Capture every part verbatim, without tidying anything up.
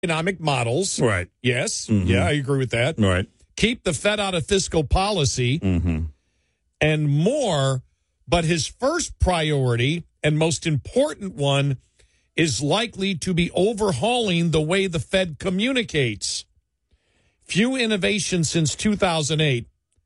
economic models. Right. Yes. Mm-hmm. Yeah, I agree with that. Right. Keep the Fed out of fiscal policy Mm-hmm. and more. But his first priority and most important one is likely to be overhauling the way the Fed communicates. Few innovations since two thousand eight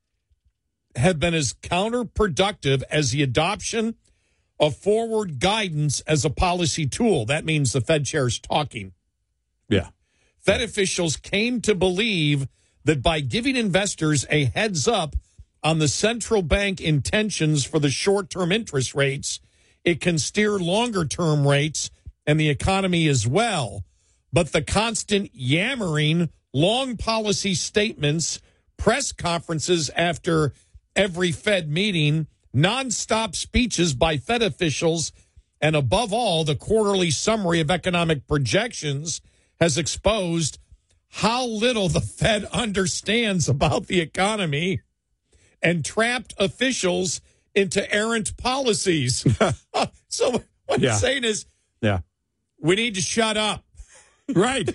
have been as counterproductive as the adoption of forward guidance as a policy tool. That means the Fed chair's talking. Yeah. Fed officials came to believe that by giving investors a heads up on the central bank intentions for the short-term interest rates, it can steer longer-term rates and the economy as well. But the constant yammering, long policy statements, press conferences after every Fed meeting, nonstop speeches by Fed officials, and above all, the quarterly summary of economic projections has exposed how little the Fed understands about the economy and trapped officials into errant policies. So what Yeah. I'm saying is, Yeah. we need to shut up. Right.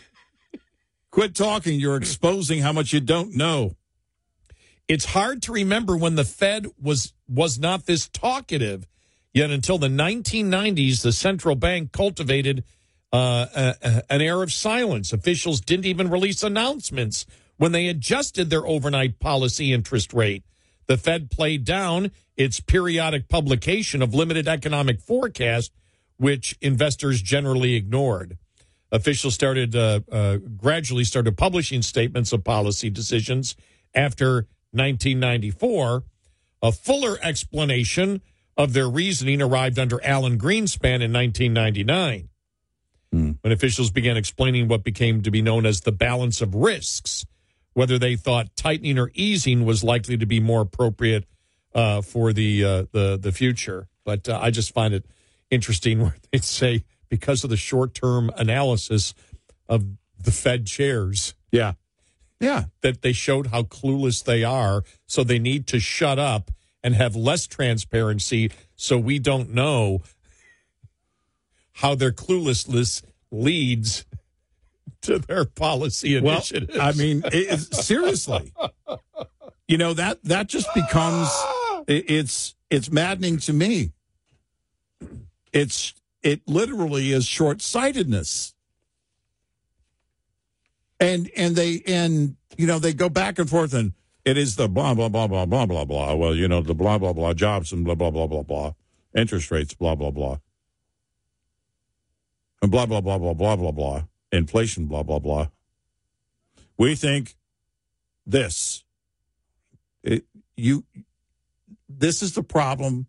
Quit talking. You're exposing how much you don't know. It's hard to remember when the Fed was was not this talkative. Yet until the nineteen nineties, the central bank cultivated uh, a, a, an air of silence. Officials didn't even release announcements when they adjusted their overnight policy interest rate. The Fed played down its periodic publication of limited economic forecast, which investors generally ignored. Officials started uh, uh, gradually started publishing statements of policy decisions after nineteen ninety-four. A fuller explanation of their reasoning arrived under Alan Greenspan in nineteen ninety-nine, mm. when officials began explaining what became to be known as the balance of risks, whether they thought tightening or easing was likely to be more appropriate uh, for the, uh, the the future. But uh, I just find it interesting where they say because of the short-term analysis of the Fed chairs. Yeah. Yeah. That they showed how clueless they are, so they need to shut up and have less transparency so we don't know how their cluelessness leads to their policy initiatives. Well, I mean, it, seriously. You know, that that just becomes, it, it's it's maddening to me. It's It literally is short-sightedness. And and they and you know they go back and forth and it is the blah blah blah blah blah blah blah. Well, you know, the blah blah blah jobs and blah blah blah blah blah. Interest rates, blah blah blah. And blah blah blah blah blah blah blah. Inflation, blah blah blah. We think this. It, you this is the problem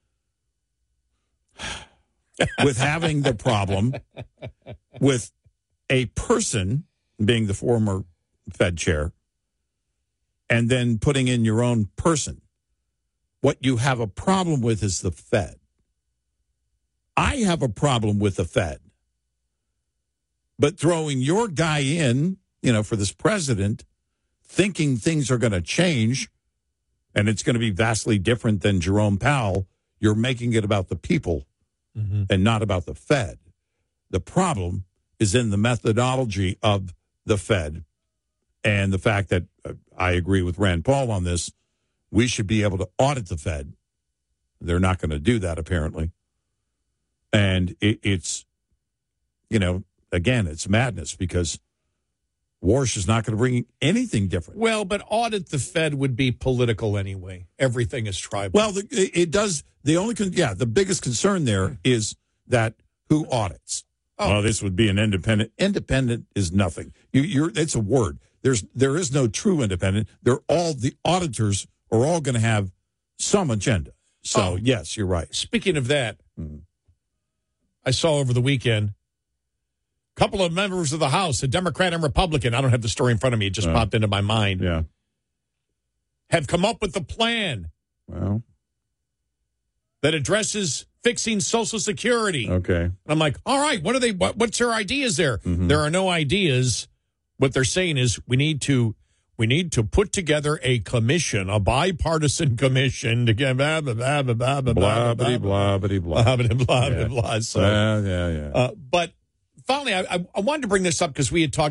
with having the problem with a person being the former Fed chair and then putting in your own person. What you have a problem with is the Fed. I have a problem with the Fed. But throwing your guy in, you know, for this president, thinking things are going to change and it's going to be vastly different than Jerome Powell, you're making it about the people. Mm-hmm. And not about the Fed. The problem is in the methodology of the Fed and the fact that uh, I agree with Rand Paul on this. We should be able to audit the Fed. They're not going to do that, apparently. And it, it's, you know, again, it's madness because Warsh is not going to bring anything different. Well, but audit the Fed would be political anyway. Everything is tribal. Well, the, it does. The only, con- yeah, the biggest concern there is that who audits. Oh, well, this would be an independent. Independent is nothing. You, you're. It's a word. There's. There is no true independent. They're all the auditors are all going to have some agenda. So oh. yes, you're right. Speaking of that, mm-hmm. I saw over the weekend. Couple of members of the House, a Democrat and Republican, I don't have the story in front of me, it just uh, popped into my mind, yeah, have come up with a plan well, that addresses fixing Social Security. Okay. I'm like, all right, what are they, what, what's their ideas there? Mm-hmm. There are no ideas. What they're saying is we need to we need to put together a commission, a bipartisan commission to get blah, blah, blah, blah, blah, blah, blah, blah, blah, blah, blah, blah, blah, blah, blah, blah. So, yeah, yeah, yeah. Uh, but finally, I, I wanted to bring this up because we had talked